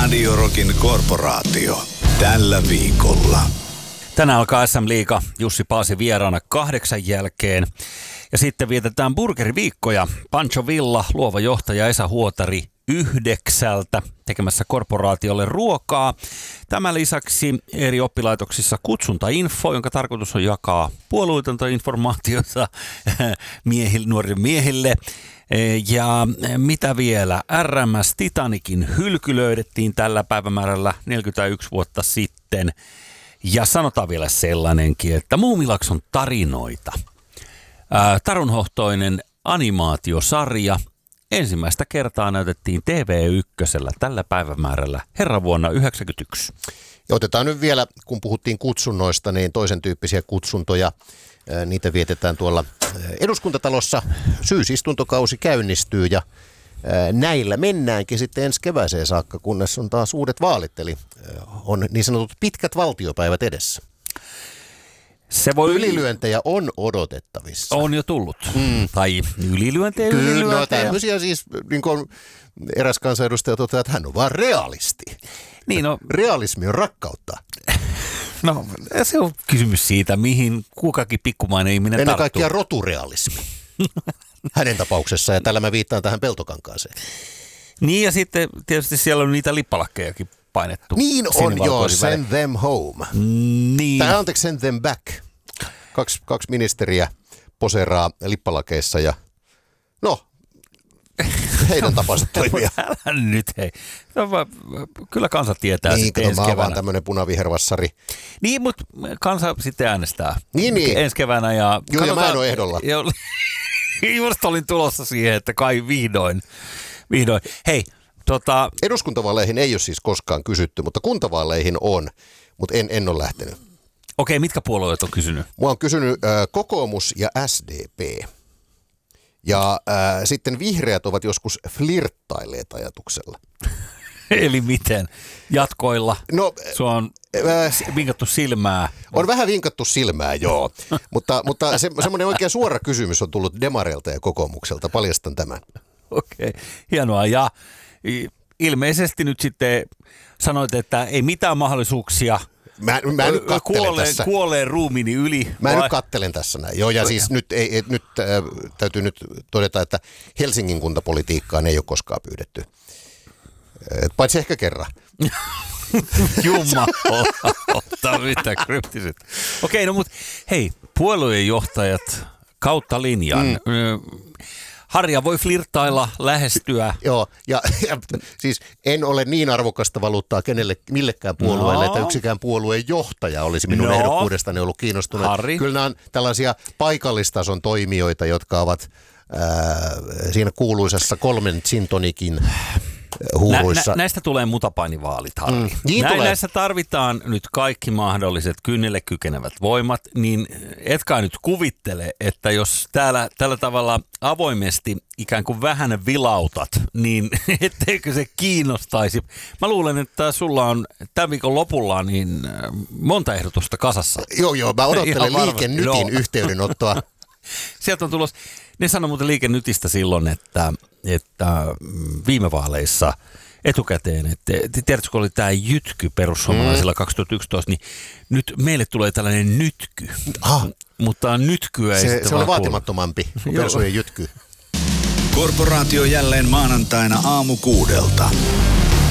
Radio Rockin korporaatio. Tällä viikolla. Tänään alkaa SM-liiga. Jussi Paasi vieraana 8 jälkeen. Ja sitten vietetään burgeriviikkoja. Pancho Villa, luova johtaja Esa Huotari 9 tekemässä korporaatiolle ruokaa. Tämän lisäksi eri oppilaitoksissa kutsuntainfo, jonka tarkoitus on jakaa puolueetonta informaatiota nuorille miehille. Ja mitä vielä? RMS Titanicin hylky löydettiin tällä päivämäärällä 41 vuotta sitten. Ja sanotaan vielä sellainenkin, että Muumilakson tarinoita. Tarunhohtoinen animaatiosarja. Ensimmäistä kertaa näytettiin TV1 tällä päivämäärällä herravuonna 1991. Ja otetaan nyt vielä, kun puhuttiin kutsunnoista, niin toisen tyyppisiä kutsuntoja. Niitä vietetään tuolla Eduskuntatalossa. Syysistuntokausi käynnistyy ja näillä mennäänkin sitten ensi kevääseen saakka, kunnes on taas uudet vaalit. Eli on niin sanotut pitkät valtiopäivät edessä. Ylilyöntejä on odotettavissa. On jo tullut. Tai ylilyöntejä. Kyllä, tämmöisiä siis, niin kuin eräs kansanedustaja toteaa, että hän on vaan realisti. Niin realismi on rakkautta. No, se on kysymys siitä, mihin kukakin pikkumainen ihminen tarttuu. Ennen kaikkea roturealismi. Hänen tapauksessaan, ja tällä mä viittaan tähän Peltokankaaseen. Niin, ja sitten tietysti siellä on niitä lippalakkejakin painettu. Niin on, joo, send them home. Niin. Tai anteeksi, send them back. Kaksi ministeriä poseeraa lippalakeissa ja no, heidän tapansa toimia. Älä nyt hei. No, kyllä kansa tietää niin, sitten ensi keväänä. Mä oon vaan tämmönen punavihervassari. Niin, mutta kansa sitten äänestää. Niin. Ensi keväänä. Ja joo, ja mä en ole ehdolla. Just olin tulossa siihen, että kai vihdoin. Hei, eduskuntavaaleihin ei ole siis koskaan kysytty, mutta kuntavaaleihin on, mutta en ole lähtenyt. Okei, mitkä puolueet on kysynyt? Mua on kysynyt kokoomus ja SDP. Ja sitten vihreät ovat joskus flirttailleet ajatuksella. Eli miten? Jatkoilla? No, sua on vinkattu silmää. On vähän vinkattu silmää, joo. mutta semmoinen oikein suora kysymys on tullut demareilta ja kokoomukselta. Paljastan tämän. Okei, hienoa. Ja ilmeisesti nyt sitten sanoit, että ei mitään mahdollisuuksia Mä nyt kattelen tässä. Kuolleen ruumiini yli. Mä nyt kattelen tässä näin. Joo, ja siis nyt täytyy nyt todeta, että Helsingin kuntapolitiikkaan ei ole koskaan pyydetty. Paitsi ehkä kerran. Jumala, mitä kryptiset. Okei, no mutta hei, puolueen johtajat kautta linjan. Harja voi flirttailla, lähestyä. Joo, ja siis en ole niin arvokasta valuuttaa millekään puolueelle, että yksikään puolueen johtaja olisi minun ehdokkuudestani ollut kiinnostunut. Harri. Kyllä nämä on tällaisia paikallistason toimijoita, jotka ovat siinä kuuluisassa 3 gin tonicin huuruissa. Näistä tulee mutapainivaalit, Harri. Näissä tarvitaan nyt kaikki mahdolliset kynnelle kykenevät voimat, niin etkä nyt kuvittele, että jos tällä tavalla avoimesti ikään kuin vähän vilautat, niin etteikö se kiinnostaisi. Mä luulen, että sulla on tämän viikon lopulla niin monta ehdotusta kasassa. Joo, mä odottelen Liike Nytin yhteydenottoa. Sieltä on tulossa. Ne sanoi muuten Liike Nytistä silloin, että viime vaaleissa etukäteen, että tiedätkö, kun oli tämä jytky perussuomalaisilla 2011, niin nyt meille tulee tällainen nytky. Mutta nytkyä ei sitten se on vaatimattomampi kuin persujen jytky. Korporaatio jälleen maanantaina aamu 6.